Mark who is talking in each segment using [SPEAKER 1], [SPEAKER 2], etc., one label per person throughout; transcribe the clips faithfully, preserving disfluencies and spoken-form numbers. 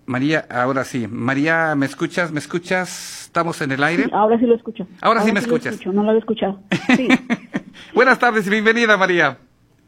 [SPEAKER 1] María, ahora sí. María, ¿me escuchas? ¿Me escuchas? ¿Estamos en el aire?
[SPEAKER 2] Sí, ahora sí lo escucho.
[SPEAKER 1] Ahora, ahora sí me
[SPEAKER 2] sí
[SPEAKER 1] escuchas.
[SPEAKER 2] Lo escucho, no lo había escuchado. Sí.
[SPEAKER 1] Buenas tardes y bienvenida, María.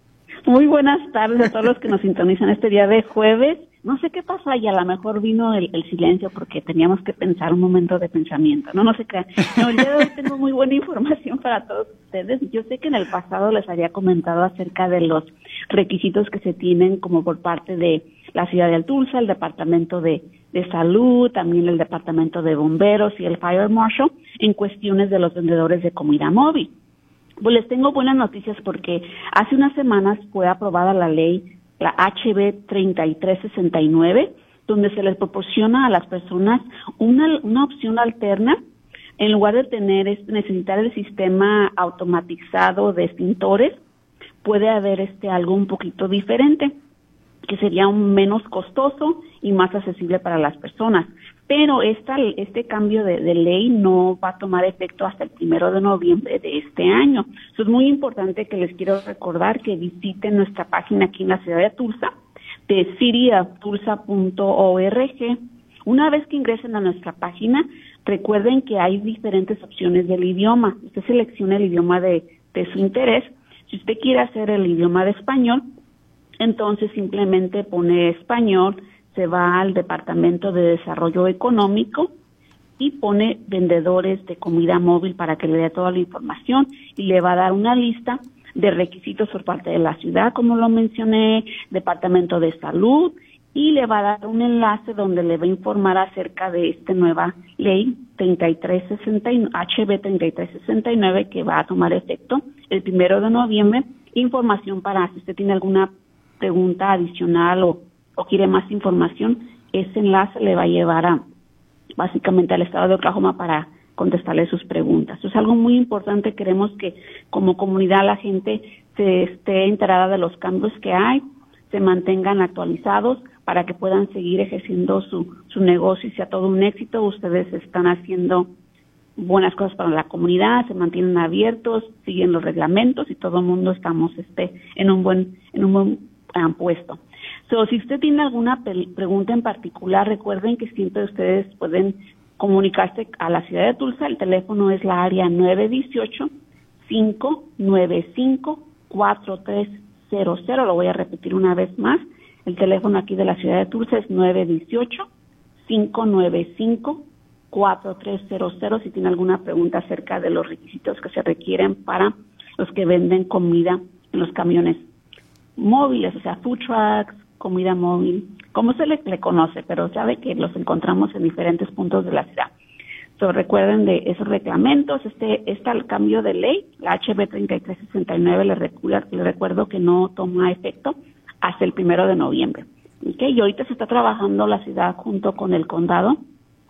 [SPEAKER 2] Muy buenas tardes a todos los que nos sintonizan este día de jueves. No sé qué pasó y a lo mejor vino el, el silencio porque teníamos que pensar un momento de pensamiento. No, no sé qué. No, el día de hoy tengo muy buena información para todos ustedes. Yo sé que en el pasado les había comentado acerca de los requisitos que se tienen como por parte de la ciudad de Tulsa, el departamento de, de salud, también el departamento de bomberos y el fire marshal en cuestiones de los vendedores de comida móvil. Pues les tengo buenas noticias porque hace unas semanas fue aprobada la ley, la H B treinta y tres sesenta y nueve, donde se les proporciona a las personas una, una opción alterna. En lugar de tener necesitar el sistema automatizado de extintores, puede haber este algo un poquito diferente, que sería un menos costoso y más accesible para las personas. Pero esta, este cambio de, de ley no va a tomar efecto hasta el primero de noviembre de este año. Eso es muy importante que les quiero recordar que visiten nuestra página aquí en la ciudad de Tulsa, de city of tulsa punto org. Una vez que ingresen a nuestra página, recuerden que hay diferentes opciones del idioma. Usted selecciona el idioma de, de su interés. Si usted quiere hacer el idioma de español, entonces simplemente pone español, se va al Departamento de Desarrollo Económico y pone vendedores de comida móvil para que le dé toda la información y le va a dar una lista de requisitos por parte de la ciudad, como lo mencioné, Departamento de Salud, y le va a dar un enlace donde le va a informar acerca de esta nueva ley treinta y tres sesenta y nueve, H B treinta y tres sesenta y nueve, que va a tomar efecto el primero de noviembre. Información para si usted tiene alguna pregunta adicional o, o quiere más información, ese enlace le va a llevar a básicamente al estado de Oklahoma para contestarle sus preguntas. Eso es algo muy importante. Queremos que como comunidad la gente se esté enterada de los cambios que hay, se mantengan actualizados para que puedan seguir ejerciendo su, su negocio y sea todo un éxito. Ustedes están haciendo buenas cosas para la comunidad, se mantienen abiertos, siguen los reglamentos y todo el mundo estamos este en un buen en un buen um, puesto. So, si usted tiene alguna pregunta en particular, recuerden que siempre ustedes pueden comunicarse a la ciudad de Tulsa. El teléfono es la área nueve uno ocho, cinco nueve cinco, cuatro tres cero cero. Lo voy a repetir una vez más. El teléfono aquí de la ciudad de Tulsa es nueve uno ocho, cinco nueve cinco, cuatro tres cero cero. Si tiene alguna pregunta acerca de los requisitos que se requieren para los que venden comida en los camiones móviles, o sea, food trucks, comida móvil, como se le, le conoce, pero sabe que los encontramos en diferentes puntos de la ciudad. So, recuerden de esos reglamentos. Este, este el cambio de ley, la H B treinta y tres sesenta y nueve, le, recuerdo, le recuerdo que no toma efecto hasta el primero de noviembre. ¿Okay? Y ahorita se está trabajando la ciudad junto con el condado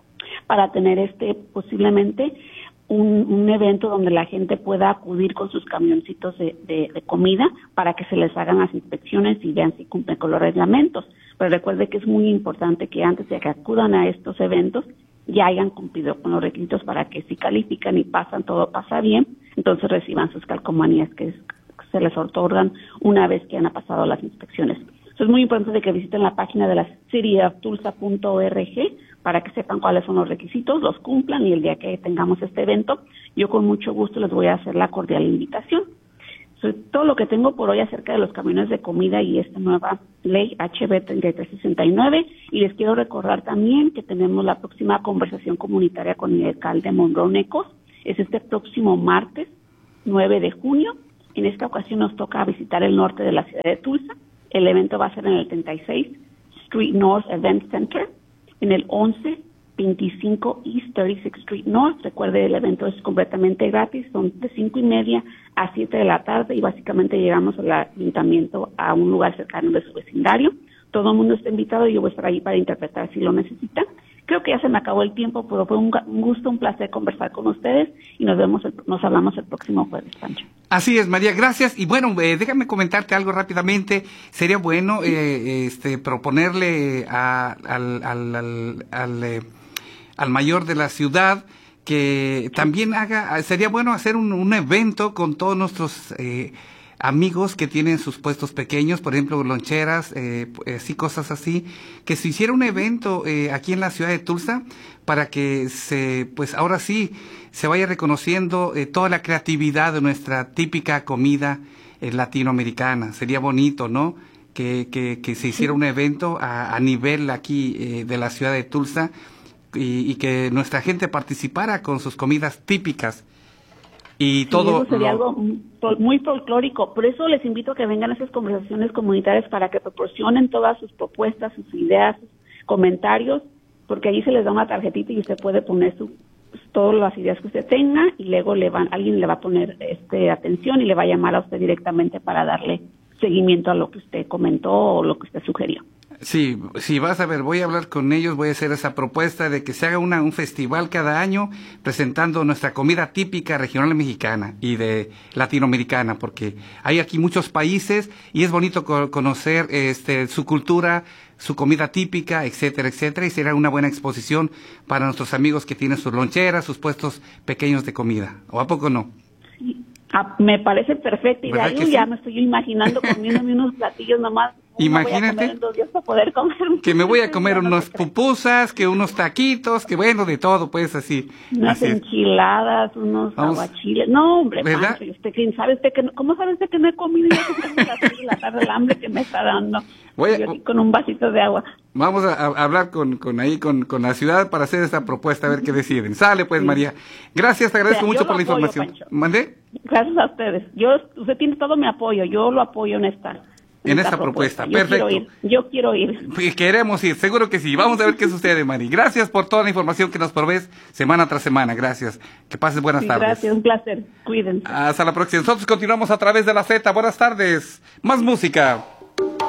[SPEAKER 2] para tener este posiblemente un, un evento donde la gente pueda acudir con sus camioncitos de, de, de comida para que se les hagan las inspecciones y vean si cumplen con los reglamentos. Pero recuerde que es muy importante que antes de que acudan a estos eventos ya hayan cumplido con los requisitos para que si califican y pasan, todo pasa bien, entonces reciban sus calcomanías que, es, que se les otorgan una vez que han pasado las inspecciones. Eso es muy importante que visiten la página de la city of tulsa punto org para que sepan cuáles son los requisitos, los cumplan, y el día que tengamos este evento, yo con mucho gusto les voy a hacer la cordial invitación. Eso es todo lo que tengo por hoy acerca de los camiones de comida y esta nueva ley H B treinta y tres sesenta y nueve, y les quiero recordar también que tenemos la próxima conversación comunitaria con el alcalde Monroe Necos. Es este próximo martes nueve de junio. En esta ocasión nos toca visitar el norte de la ciudad de Tulsa. El evento va a ser en el treinta y seis Street North Event Center, en el once veinticinco East treinta y seis Street North. Recuerde, el evento es completamente gratis, son de cinco y media a siete de la tarde y básicamente llegamos al ayuntamiento a un lugar cercano de su vecindario. Todo el mundo está invitado y yo voy a estar ahí para interpretar si lo necesitan. Creo que ya se me acabó el tiempo, pero fue un, un gusto, un placer conversar con ustedes y nos vemos, el, nos hablamos el próximo jueves, Pancho.
[SPEAKER 1] Así es, María, gracias. Y bueno, eh, déjame comentarte algo rápidamente. Sería bueno eh, este, proponerle a, al, al, al, al, eh, al mayor de la ciudad que también haga, sería bueno hacer un, un evento con todos nuestros eh, amigos que tienen sus puestos pequeños, por ejemplo, loncheras, eh, así cosas así, que se hiciera un evento eh, aquí en la ciudad de Tulsa para que se, pues ahora sí, se vaya reconociendo eh, toda la creatividad de nuestra típica comida eh, latinoamericana. Sería bonito, ¿no? Que, que, que se hiciera un evento a, a nivel aquí eh, de la ciudad de Tulsa y, y que nuestra gente participara con sus comidas típicas. Y
[SPEAKER 2] sí,
[SPEAKER 1] todo
[SPEAKER 2] eso sería
[SPEAKER 1] lo...
[SPEAKER 2] algo muy folclórico. Por eso les invito a que vengan a esas conversaciones comunitarias para que proporcionen todas sus propuestas, sus ideas, sus comentarios, porque allí se les da una tarjetita y usted puede poner su, pues, todas las ideas que usted tenga y luego le van, alguien le va a poner este atención y le va a llamar a usted directamente para darle seguimiento a lo que usted comentó o lo que usted sugirió.
[SPEAKER 1] Sí, sí, vas a ver, voy a hablar con ellos, voy a hacer esa propuesta de que se haga una, un festival cada año presentando nuestra comida típica regional mexicana y de latinoamericana, porque hay aquí muchos países y es bonito co- conocer este, su cultura, su comida típica, etcétera, etcétera, y será una buena exposición para nuestros amigos que tienen sus loncheras, sus puestos pequeños de comida. ¿O a poco no?
[SPEAKER 2] Sí. Ah, me parece perfecta idea. Yo ya
[SPEAKER 1] sí?
[SPEAKER 2] me estoy imaginando comiéndome unos platillos nomás.
[SPEAKER 1] Imagínate
[SPEAKER 2] En dos días para poder comer.
[SPEAKER 1] que me voy a comer unos pupusas, que unos taquitos, que bueno, de todo, pues así.
[SPEAKER 2] Unas
[SPEAKER 1] así
[SPEAKER 2] enchiladas, unos
[SPEAKER 1] Vamos.
[SPEAKER 2] aguachiles. No, hombre,
[SPEAKER 1] ¿verdad?
[SPEAKER 2] Pancho, ¿y usted quién sabe usted que no, cómo sabe usted que no he comido? Y ya son las seis de la tarde el hambre que me está dando.
[SPEAKER 1] Voy a-
[SPEAKER 2] Yo aquí con un vasito de agua.
[SPEAKER 1] Vamos a, a hablar con, con ahí, con, con la ciudad para hacer esta propuesta, a ver qué deciden. Sale pues,
[SPEAKER 2] Sí.
[SPEAKER 1] María. Gracias, te agradezco
[SPEAKER 2] O sea,
[SPEAKER 1] mucho
[SPEAKER 2] yo
[SPEAKER 1] por la
[SPEAKER 2] lo apoyo,
[SPEAKER 1] información.
[SPEAKER 2] Pancho.
[SPEAKER 1] ¿Mandé?
[SPEAKER 2] Gracias a ustedes. Yo, usted tiene todo mi apoyo. Yo lo apoyo en esta.
[SPEAKER 1] En esta propuesta,
[SPEAKER 2] Yo
[SPEAKER 1] perfecto.
[SPEAKER 2] quiero ir. Yo quiero ir.
[SPEAKER 1] Pues queremos ir, seguro que sí. Vamos a ver qué sucede, Mari. Gracias por toda la información que nos provees semana tras semana. Gracias. Que pases buenas
[SPEAKER 2] Sí,
[SPEAKER 1] tardes.
[SPEAKER 2] gracias, un placer. Cuídense.
[SPEAKER 1] Hasta la próxima. Nosotros continuamos a través de la Z. Buenas tardes. Más música.